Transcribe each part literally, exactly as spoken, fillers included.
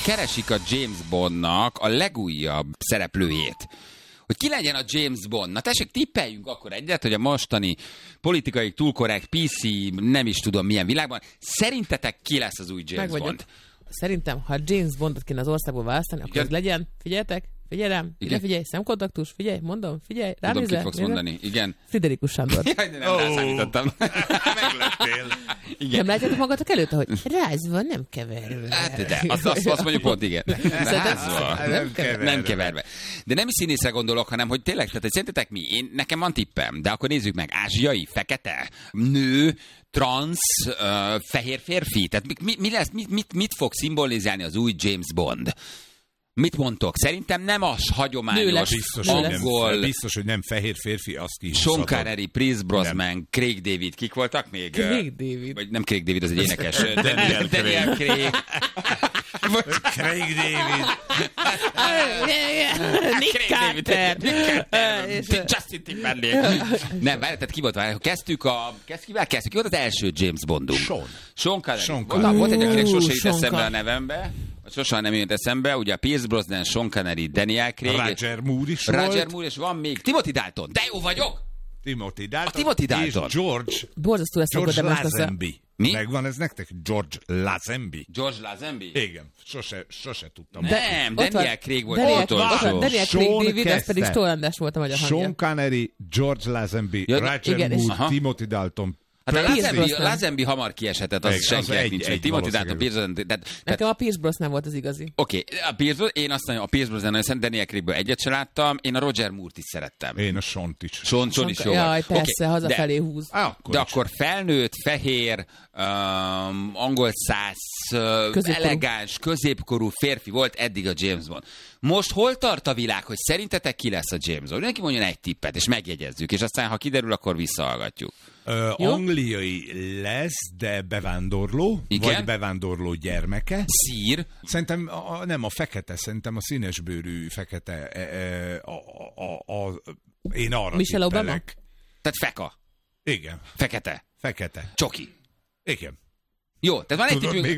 keresik a James Bondnak a legújabb szereplőjét. Hogy ki legyen a James Bond. Na tessék, tippeljünk akkor egyet, hogy a mostani politikai túlkorrekt pé cé, nem is tudom milyen világban, szerintetek ki lesz az új James Meg Bond? Szerintem, ha James Bondot kéne az országból választani, akkor ez legyen, figyeljetek, figyelj rám, figyelj, figyelj, szemkontaktus, figyelj, mondom, figyelj, rám Tudom, nézel, ki fogsz mondani, igen. Friderikus Sándor. Jaj, de nem oh. rászállítottam. Meglettél. Igen. Nem látjátok magatok előtte, hogy rázva, nem keverve. Hát, de azt, azt, azt mondjuk pont, igen. Rázva, nem keverve. Nem keverve. De nem is színészre gondolok, hanem hogy tényleg, tehát hogy szerintetek mi? Én, nekem van tippem, de akkor nézzük meg. Ázsiai, fekete, nő, transz, uh, fehér férfi. Tehát mi, mi lesz, mit, mit, mit fog szimbolizálni az új James Bond? Mit mondtok? Szerintem nem az hagyományos biztos, angol... Hogy nem, biztos, hogy nem fehér férfi, azt ki. Sean Connery, Pierce Brosnan, Craig David, kik voltak még? Craig David. Vagy nem Craig David, az egy énekes. Daniel Daniel Craig. Craig David. Nick Carter. Justin Timberlake. Nem, várj, tehát ki volt? Várj, kezdtük a... Kivel kezdtük? Ki volt az első James Bondunk? Sean. Sean Connery. Sean Volt, volt egy, akinek sose jut Sean eszembe a Connery. nevembe. Sosem nem jött eszembe. Ugye a Pierce Brosnan, Sean Connery, Daniel Craig. Roger Moore is Roger volt. Moore, és van még Timothy Dalton. De jó vagyok! Timothy Dalton. A Timothy Dalton. És George. Borzasztó ezt George szokott, de most Lazenby. Mi? Megvan ez nektek? George Lazenby. George Lazenby? Igen, sose, sose tudtam. Nem, Ott Daniel van- Craig volt Daniel, az ott van utolsó. Daniel Sean Craig David, ez pedig kezdte. Stolandás volt a magyar hangja. Sean Connery, George Lazenby, Ja, Roger igen, és- Moore, Aha. Timothy Dalton. Hát a Pierce Lazenby, Brosnan. Lazenby hamar kiesetett, az Egy- az senkinek egy- nincs. egy Egy Timothy Dalton, valószínű. Pierce Brosnan, tehát, tehát Nekem a Pierce Brosnan volt az igazi. oké, okay, a Pierce Brosnan, én azt mondom, a Pierce Brosnan, nagyon Daniel Craigből egyet se láttam, én a Roger Moore-t is szerettem. Én a Sean-t is. Sean, Sean is jó Jaj, volt. persze, Oké, hazafelé de- húz. Á, akkor De is. akkor felnőtt, fehér, um, angol száz, uh, Középkorú. elegáns, középkorú férfi volt eddig a James Bond. Most hol tart a világ, hogy szerintetek ki lesz a James Bond? Neki mondjon egy tippet, és megjegyezzük, és aztán, ha kiderül, akkor visszahallgatjuk. Ö, Jó? angliai lesz, de bevándorló, Igen? vagy bevándorló gyermeke. Szír, Szerintem a, nem a fekete, szerintem a színesbőrű fekete. E, e, a, a, a, a, én arra Michelle Obama? tippelek. tehát feka, Igen, fekete, fekete. csoki. Igen. Jó, tehát van egy Tudod tippünk.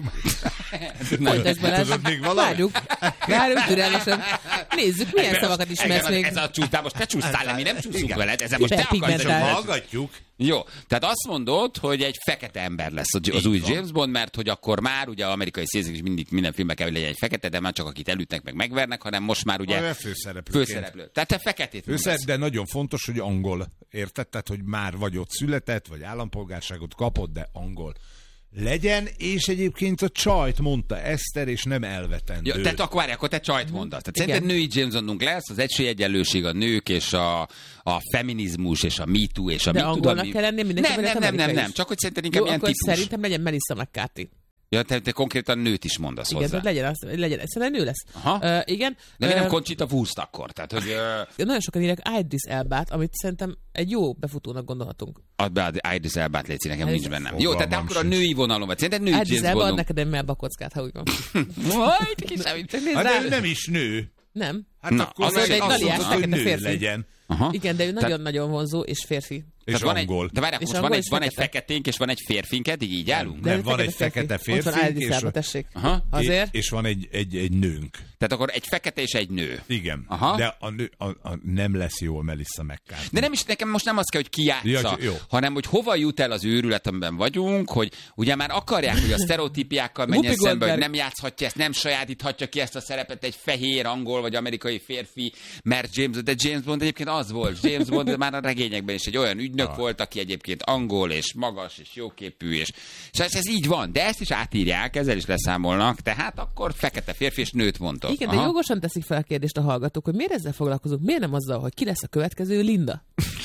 még, Folytasd Balázs. tudod még valamit? Várjuk. Várjuk türelmesen. Nézzük, milyen szavakat ismersz Engem, még. Ez a csúsztál, most te csúsztál le, mi nem csúszunk veled, ezzel most te Hiperpigmentált. akarsz. Csak csúszni. hallgatjuk. Jó, tehát azt mondod, hogy egy fekete ember lesz az, az új van. James Bond, mert hogy akkor már ugye amerikai színészek is mindig minden filmben kell, hogy legyen egy fekete, de már csak akit elütnek meg megvernek, hanem most már ugye Olyan főszereplőként. főszereplő. Tehát te feketét Főszer, mondasz. de nagyon fontos, hogy angol. Érted? Tehát, hogy már vagy ott született, vagy állampolgárságot kapott, de angol. Legyen, és egyébként a csajt mondta Eszter, és nem elvetendő. Ja, tehát akkor várj, akkor te csajt mondasz. Tehát szerinted Igen. női James Bondunk lesz, az esélyegyenlőség, a nők és a, a feminizmus és a Me Too és a De mit tudom angolnak mi. kell lennie mindenképpen, Nem, nem, nem, nem, amerikai nem, is. csak hogy szerintem inkább Jó, ilyen akkor típus. szerintem legyen Melissa McCarthy. Ja, te, te konkrétan nőt is mondasz Igen, hozzá. tehát legyen, az, legyen, szerintem nő lesz. Aha. Uh, igen. De miért nem Ö, Conchita Wurst akkor? Tehát, hogy uh, Nagyon sokan írják Idris Elbát, amit szerintem egy jó befutónak gondolhatunk. add be az Idris Elbát, légy nekem Ez nincs bennem. Jó, fogalmam tehát akkor a sincs. női vonalon vagy. Szerinted női Idris James Elba ad Bondunk? neked egy melbakockát, ha úgy van. Majd kiszámít. Nézd Hát rá. de ő nem is nő. Nem. Hát Na, akkor az meg egy azt galiás mondod, hogy fekete nő férfi. legyen. Aha. Igen, de ő Tehát- nagyon-nagyon vonzó és férfi. És Tehát van angol. egy, de várjál, És most van angol egy, és van egy fekete. feketénk és van egy férfink, eddig így állunk? De Nem, ő van egy fekete Ott van férfi, Idris és- Elba, tessék. Aha. Azért. És van egy, egy, egy nőnk. Tehát akkor egy fekete és egy nő. Igen. Aha. De a nő, a, a, nem lesz jól Melissa McCarthy. De nem is, nekem most nem az kell, hogy ki játsza, Ja, jó. hanem hogy hova jut el az őrület, amiben vagyunk, hogy ugye már akarják, hogy a sztereotípiákkal menjen Whoopi szembe, hogy Goldberg. nem játszhatja ezt, nem sajátíthatja ki ezt a szerepet egy fehér, angol vagy amerikai férfi, mert James, de James Bond egyébként az volt. James Bond már a regényekben is egy olyan ügynök Ah. volt, aki egyébként angol és magas és jóképű, és, és ez, ez így van, de ezt is átírják, ezzel is leszámolnak, tehát akkor fekete férfi és nőt mondtok. Igen, Aha. de jogosan teszik fel a kérdést a hallgatók, hogy miért ezzel foglalkozunk, miért nem azzal, hogy ki lesz a következő Linda?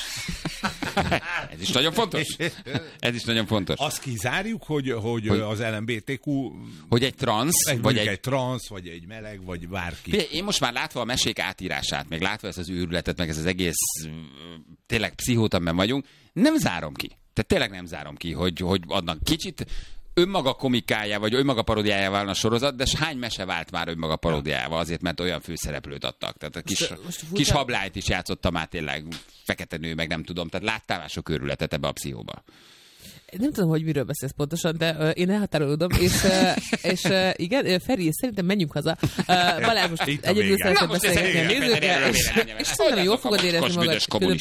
Ez is nagyon fontos. Ez is nagyon fontos. Azt kizárjuk, hogy, hogy, Hogy- az el em bé té kú Hogy egy transz, egy, vagy egy, egy egy transz, vagy egy meleg, vagy bárki. Figyelj, én most már látva a mesék átírását, meg látva ezt az őrületet, meg ez az egész mm, tényleg pszichót, amiben vagyunk, nem zárom ki. Tehát tényleg nem zárom ki, hogy, hogy adnak kicsit önmaga komikája, vagy önmaga paródiája válna a sorozat, de s hány mese vált már önmaga paródiával azért, mert olyan főszereplőt adtak. Tehát a kis, Most- most furcsa- kis hablájt is játszottam már tényleg, fekete nő, meg nem tudom. Tehát láttál már sok őrületet ebbe a pszichóba. Nem tudom, hogy miről beszélsz pontosan, de uh, én elhatárolódom, és, uh, és uh, igen, Feri, szerintem menjünk haza. Uh, Balázs most egyedül szeretnél beszélgetni a nézőkkel, és, és szerintem jól fogod érezni magad.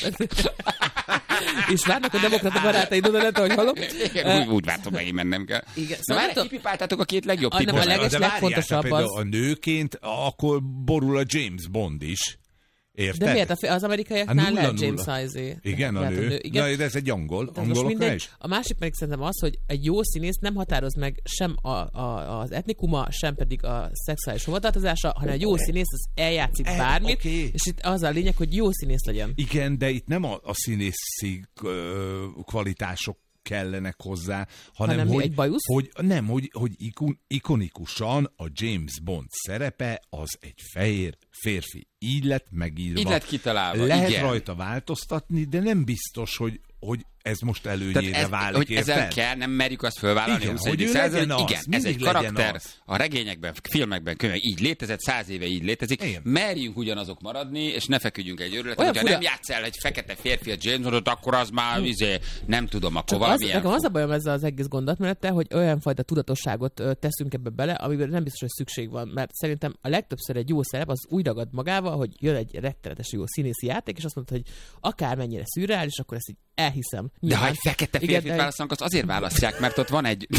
És várnak a demokrata barátaid oda lett, ahogy hallom. Igen, úgy, úgy vártam, megint mennem kell. Igen. Szóval már kipipáltátok a két legjobb tippot. A leges legfontosabb az. A nőként akkor borul a James Bond is. Érted? De miért? Az amerikaiaknál lehet James Sizé. Igen, a nő. Igen. Na, de ez egy angol. Angoloknál is? A másik pedig szerintem az, hogy egy jó színész nem határoz meg sem a, a, az etnikuma, sem pedig a szexuális hovatartozása, hanem egy jó színész az eljátszik e, bármit, okay. És itt az a lényeg, hogy jó színész legyen. Igen, de itt nem a, a színészi kvalitások kellenek hozzá, hanem, hanem hogy, hogy nem, hogy, hogy ikon, ikonikusan a James Bond szerepe az egy fehér férfi. Így lett megírva. Így lett kitalálva. Lehet igen. rajta változtatni, de nem biztos, hogy, hogy ez most előnyére ez, válik. Hogy ezzel kell, nem merjük azt fölvállalni. Igen, hogy ő legyen az, igen, ez egy karakter. Az. A regényekben, filmekben, könyvekben így létezett, száz éve így létezik. Igen. Merjünk ugyanazok maradni, és ne feküdjünk egy őrületet. Hogyha fura... nem játsz el egy fekete férfi a James Bondot, akkor az már hm. izé, nem tudom, akkor valamilyen... Nekem az a bajom ezzel az egész gondolatmenettel, hogy olyan fajta tudatosságot teszünk ebbe bele, amiben nem biztos, hogy szükség van. Mert szerintem a legtöbbször egy jó szerep az úgy ragad magával, hogy jön egy rettenetesen jó színészi játék, és azt mondod, hogy akármennyire szürreális, akkor ezt így elhiszem. De ha egy fekete férfit választanak, azt azért választják, mert ott van egy...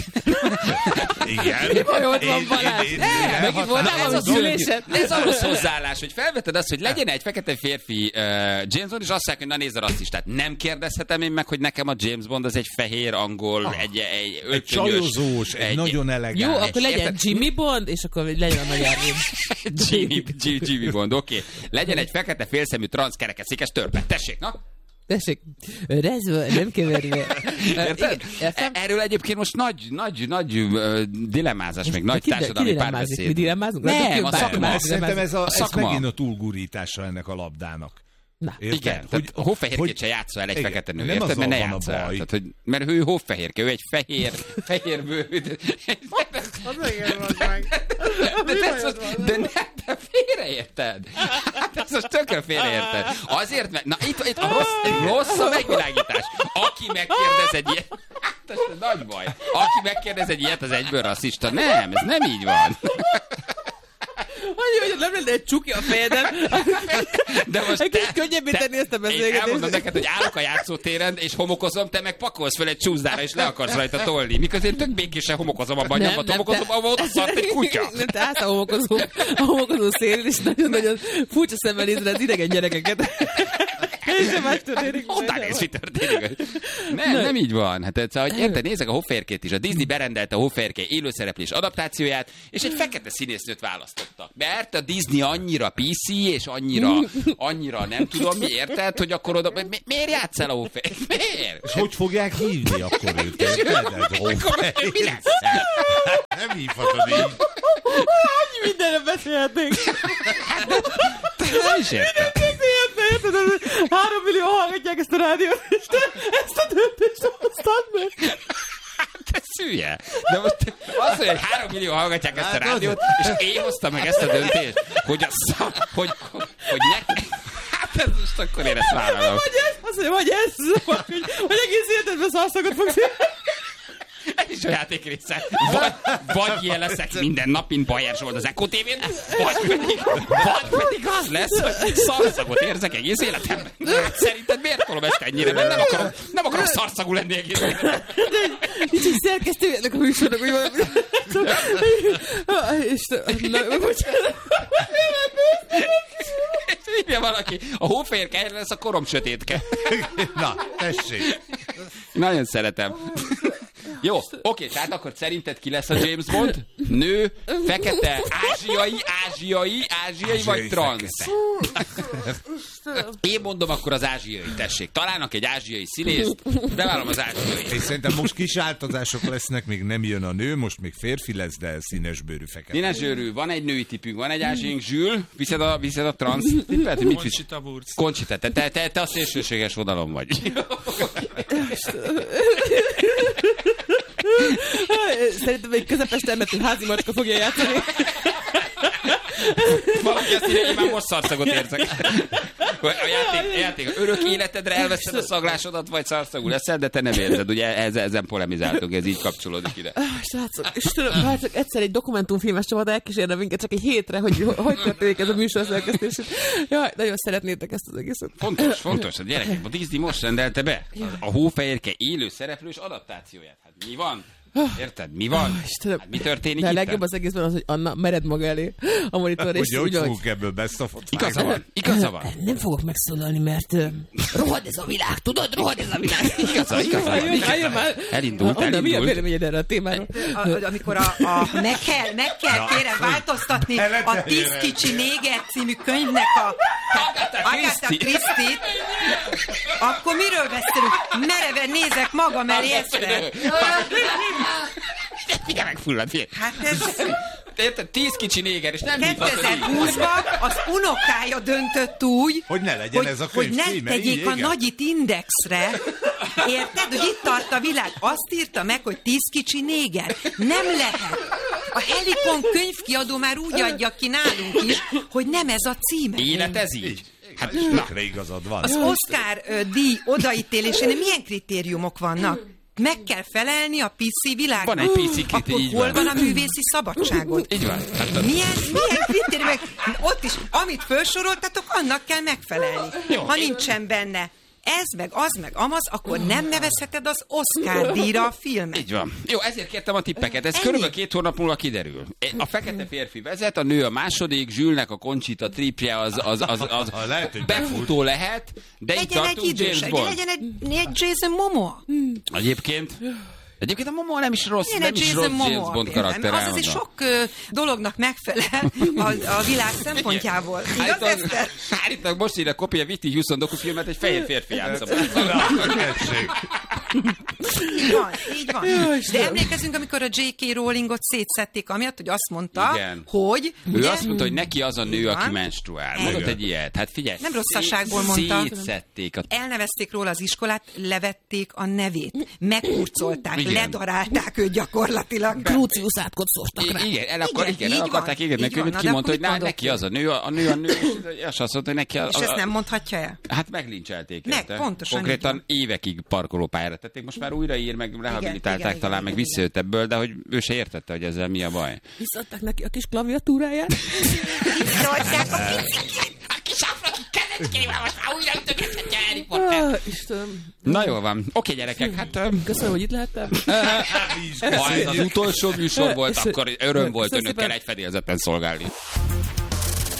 Igen. Mi baj, ott van Balázs? Megint voltál az a szülésed? Ez az hozzáállás, hogy felveted azt, hogy legyen egy fekete férfi uh, James Bond, és azt mondják, hogy na nézd a rasszistát. Nem kérdezhetem én meg, hogy nekem a James Bond az egy fehér angol, ah, egy, egy öltönyös... Egy csajozós, egy, egy nagyon elegáns. Jó, akkor legyen Jimmy Bond, és akkor legyen a nagy Ervin. Jimmy, Jimmy Bond, oké. Okay. Legyen egy fekete félszemű transzkerekesszékes törpe. Tessék, na? Tessék, rezve, nem keverve. Érted? Erről egyébként most nagy, nagy, nagy uh, dilemmázás, még nagy társadalmi párbeszéd. Mi dilemmázunk? Nem, a szakma. Szerintem ez, a, ez megint a túlgurítása ennek a labdának. Na. Igen, hogy a hófehérkét se játsza el egy igen, fekete nő, érted? Mert ne játsza el. Tehát, hogy, mert ő hófehérke, ő egy fehér, fehér bőr. Az igen van meg. De, de, de nem, te félreérted. Hát ezt most tökre félreérted. Azért, mert, na itt, itt a rossz, rossz a megvilágítás. Aki megkérdez egy ilyet, hát ez nagy baj. Aki megkérdez egy ilyet, az egyből rasszista. Nem, ez nem így van. Annyi, hogy nem lenne egy csuki a fejeden. De most egy kicsit könnyebbé tenni ezt a beszélgetést. Én elmondom neked, hogy állok a játszótéren, és homokozom, te meg pakolsz fel egy csúszdára, és le akarsz rajta tolni. Miközben én tök békésen homokozom abban, nem, nem homokozom, te... abban ott szart egy kutya. Nem, te állsz a homokozó, a homokozó szélén, és nagyon-nagyon furcsa szemmel nézd az idegen gyerekeket. És sem más történik. Hontán néz, mi történik. Nem, nem így van. Hát szóval, hogy érted, nézzek a hófehérkét is. A Disney berendelte a hófehérke élőszereplés adaptációját, és egy fekete színésznőt választottak. Mert a Disney annyira pé cé, és annyira, annyira nem tudom mi, érted, hogy akkor oda... Mi, miért játsz el a hófehérke? Miért? És hogy fogják hívni akkor őt? Mi lesz? Nem hívhatod így. Annyi mindenre beszélhetnénk. Nem is értem. Három millió hallgatják ezt a rádiót, és te ezt a döntést hoztad meg. Te szülje. De most az, hogy három millió hallgatják ezt a rádiót, és én hoztam meg ezt a döntést, hogy a szak, hogy, hogy, hogy nekem... Hát ez most akkor én ezt vállalom. Vagy ez, az, hogy vagy ez, hogy, hogy egész életedben szarszagot fogsz ez is a játék része. Vagy, vagy ilyen leszek minden nap, mint Bajer Zsolt az Echo té vén, vagy pedig, vagy pedig az lesz, hogy szarszagot érzek egész életemben. Szerinted miért tolom ezt ennyire? Mert nem akarom, nem akarom szarszagú lenni egész életemben. Nincs egy szerkesztő ennek a műsornak, hogy valami... Na, bocsánat. És hívja valaki, a hófehérke helyre lesz a korom sötétke. Na, tessék. Nagyon szeretem. Jó, oké, tehát akkor szerinted ki lesz a James Bond? Nő, fekete, ázsiai, ázsiai, ázsiai vagy transz? Én mondom akkor az ázsiai, tessék. Találnak egy ázsiai színészt, bevállalom az ázsiai. És szerintem most kis változások lesznek, még nem jön a nő, most még férfi lesz, de színesbőrű fekete. Színesbőrű, van egy női tipünk, van egy ázsiaink, Zsül, viszed a, viszed a transz. Conchita Wurst. Conchita, te, te, te, te a szélsőséges vonalon vagy. Szerintem egy közepes termetű házi macska fogja játszani. Valaki azt írja, hogy már most szarszagot érzek. A játék, a játék örök életedre elveszed a szaglásodat, vagy szarszagú leszel, de te nem érzed. Ugye ez, ezen polemizáltunk, ez így kapcsolódik ide. Srácok, Istenem, hát csak egyszer egy dokumentumfilmes csapat elkísérne minket csak egy hétre, hogy hogy történik ez a műsor szerkesztés. Jaj, nagyon szeretnétek ezt az egészet. Fontos, fontos. A gyerekek, a Disney most rendelte be a Hófehérke élő szereplős adaptációját. Hát mi van? Érted? Mi van? Istenem. Hát mi történik de itt? De a legjobb az egészben az, hogy Anna mered maga elé a monitor. Ugye, hogy fogunk ebből beszafot. Igaza van, igaza van. Nem fogok megszólalni, mert uh, rohad ez a világ, tudod? Rohad ez a világ. Igaza, igaza. Elindult, Anna, mi a elindult. véleményed erre a témára? A, amikor a, a meg kell, meg kell kérem változtatni a Tíz kicsi néger című könyvnek a Agatha Christie-t, akkor miről beszélünk? Mereven nézek magam elé egyszer. Figyelj meg, fullad, figyelj. Hát ez... Érted? Tíz kicsi néger, és nem kétezer-húszban az unokája döntött úgy, hogy ne legyen hogy, ez a könyv hogy ne címe, tegyék így, a igen. Nagyit Indexre. Érted? Hogy itt tart a világ. Azt írta meg, hogy tíz kicsi néger. Nem lehet. A Helikon könyvkiadó már úgy adja ki nálunk is, hogy nem ez a címe. Élet ez így. Hát tökre igazad van. Az Oscar ö, díj odaítélésénél milyen kritériumok vannak? Meg kell felelni a pé cé világban. Van egy pé cé kritérium, Akkor így hol van. van a művészi szabadságot? Így van. Hát, Milyen, milyen kritériumok? Ott is, amit felsoroltatok, annak kell megfelelni. Jó. Ha nincsen benne ez, meg az, meg amaz, akkor nem nevezheted az Oscar díjra a filmet. így van. Jó, ezért kértem a tippeket. Ez Ennyi. körülbelül két hónap múlva kiderül. A fekete férfi vezet, a nő a második, Zsülnek a Conchita tripje az, az, az, az, az Lehet, hogy befutó lehet, de itt Legyen egy tartunk idős, James Bond. legyen egy, egy Jason Momoa. Egyébként Egyébként a Momoa nem is rossz, Én nem egy is Jason rossz James Momoa Bond például, karakter. mert az azért sok ö, dolognak megfelel a, a világ szempontjából. Igaz, Állítólag, Eszter? állítólag most írja kopja Vitti Houston dokufilmet, egy fehér férfi játsza. Így van, így van. De emlékezünk, amikor a jé ká Rowlingot szétszették, amiatt, hogy azt mondta, Igen. hogy... Ő ugye, azt mondta, hogy neki az a nő, aki Van. menstruál. Igen. Mondott egy ilyet. Hát figyelj. Nem rosszaságból szét- mondta. Szétszették a... elnevezték róla az iskolát, levették a nevét, megkurcolták, Igen. ledarálták őt gyakorlatilag. Krúciusz átkot szórtak rá. I- igen, el, akar, Igen, igen, így el akarták van, égetni így neki, van. hogy Na, de kimondta, hogy akkor na, mit neki mondott az a nő, a nő a nő, és azt mondta, hogy neki a... És ezt nem mondhatja el? Hát meglincselték. Meg, érte? pontosan Konkrétan évekig parkolópályára tették. Most már újra ír, meg rehabilitálták igen, talán, igen, meg igen, visszajött ebből, de hogy ő se értette, hogy ezzel mi a baj. Visszadták neki a kis klaviatúráját. Visszaadják a A kis afraki kezecskével most már újra ütögethetja Harry Potter. Ah, Istenem. Na jól van. Oké, gyerekek, hát... öm, Köszönöm, hogy itt lehettem. ha ez az utolsó műsor volt, Köszönjük. akkor öröm volt Köszönöm önökkel szépen. egy fedélzeten szolgálni.